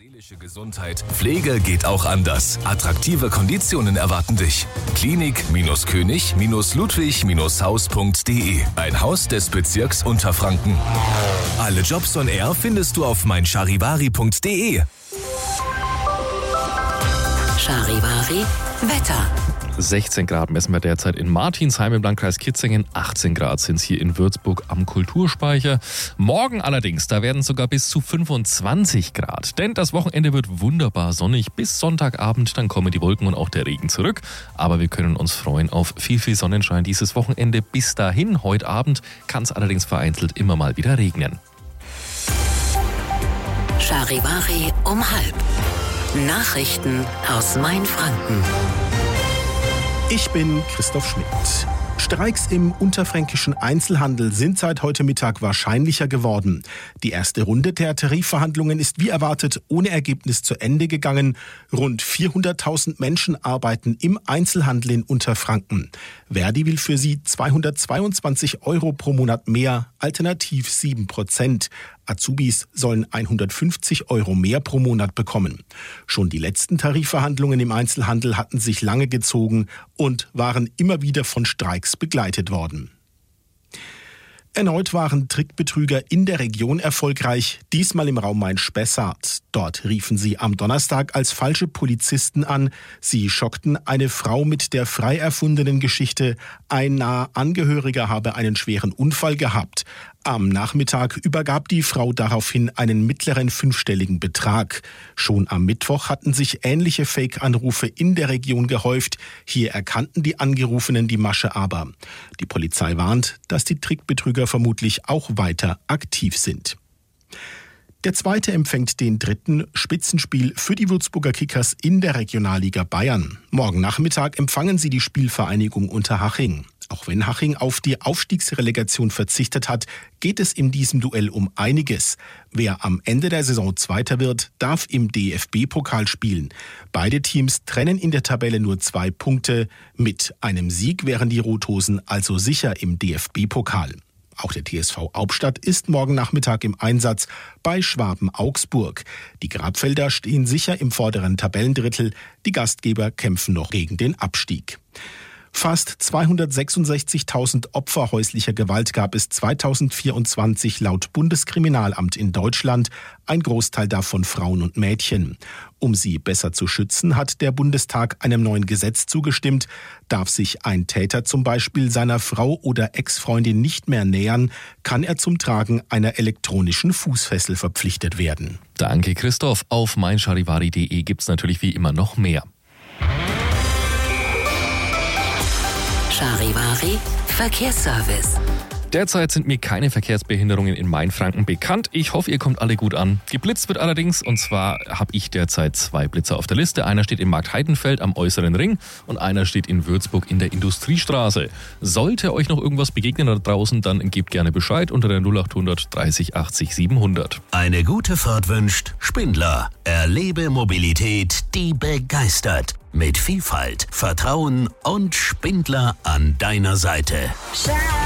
Seelische Gesundheit. Pflege geht auch anders. Attraktive Konditionen erwarten dich. Klinik-König-Ludwig-Haus.de. Ein Haus des Bezirks Unterfranken. Alle Jobs on Air findest du auf meincharivari.de. Charivari Wetter. 16 Grad messen wir derzeit in Martinsheim im Landkreis Kitzingen. 18 Grad sind es hier in Würzburg am Kulturspeicher. Morgen allerdings, da werden sogar bis zu 25 Grad. Denn das Wochenende wird wunderbar sonnig. Bis Sonntagabend, dann kommen die Wolken und auch der Regen zurück. Aber wir können uns freuen auf viel Sonnenschein dieses Wochenende. Bis dahin, heute Abend, kann es allerdings vereinzelt immer mal wieder regnen. Charivari um 12:30. Nachrichten aus Mainfranken. Ich bin Christoph Schmidt. Streiks im unterfränkischen Einzelhandel sind seit heute Mittag wahrscheinlicher geworden. Die erste Runde der Tarifverhandlungen ist wie erwartet ohne Ergebnis zu Ende gegangen. Rund 400.000 Menschen arbeiten im Einzelhandel in Unterfranken. Verdi will für sie 222 € pro Monat mehr, alternativ 7%. Azubis sollen 150 € mehr pro Monat bekommen. Schon die letzten Tarifverhandlungen im Einzelhandel hatten sich lange gezogen und waren immer wieder von Streiks begleitet worden. Erneut waren Trickbetrüger in der Region erfolgreich, diesmal im Raum Main-Spessart. Dort riefen sie am Donnerstag als falsche Polizisten an. Sie schockten eine Frau mit der frei erfundenen Geschichte, ein naher Angehöriger habe einen schweren Unfall gehabt. Am Nachmittag übergab die Frau daraufhin einen mittleren 5-stelligen Betrag. Schon am Mittwoch hatten sich ähnliche Fake-Anrufe in der Region gehäuft. Hier erkannten die Angerufenen die Masche aber. Die Polizei warnt, dass die Trickbetrüger vermutlich auch weiter aktiv sind. Der Zweite empfängt den dritten Spitzenspiel für die Würzburger Kickers in der Regionalliga Bayern. Morgen Nachmittag empfangen sie die Spielvereinigung Unterhaching. Auch wenn Haching auf die Aufstiegsrelegation verzichtet hat, geht es in diesem Duell um einiges. Wer am Ende der Saison Zweiter wird, darf im DFB-Pokal spielen. Beide Teams trennen in der Tabelle nur 2 Punkte. Mit einem Sieg wären die Rothosen also sicher im DFB-Pokal. Auch der TSV Hauptstadt ist morgen Nachmittag im Einsatz bei Schwaben Augsburg. Die Grabfelder stehen sicher im vorderen Tabellendrittel. Die Gastgeber kämpfen noch gegen den Abstieg. Fast 266.000 Opfer häuslicher Gewalt gab es 2024 laut Bundeskriminalamt in Deutschland, ein Großteil davon Frauen und Mädchen. Um sie besser zu schützen, hat der Bundestag einem neuen Gesetz zugestimmt. Darf sich ein Täter zum Beispiel seiner Frau oder Ex-Freundin nicht mehr nähern, kann er zum Tragen einer elektronischen Fußfessel verpflichtet werden. Danke Christoph. Auf meincharivari.de gibt's natürlich wie immer noch mehr. Charivari Verkehrsservice. Derzeit sind mir keine Verkehrsbehinderungen in Mainfranken bekannt. Ich hoffe, ihr kommt alle gut an. Geblitzt wird allerdings, und zwar habe ich derzeit 2 Blitzer auf der Liste. Einer steht in Marktheidenfeld am Äußeren Ring und einer steht in Würzburg in der Industriestraße. Sollte euch noch irgendwas begegnen da draußen, dann gebt gerne Bescheid unter der 0800 30 80 700. Eine gute Fahrt wünscht Spindler. Erlebe Mobilität, die begeistert. Mit Vielfalt, Vertrauen und Spindler an deiner Seite.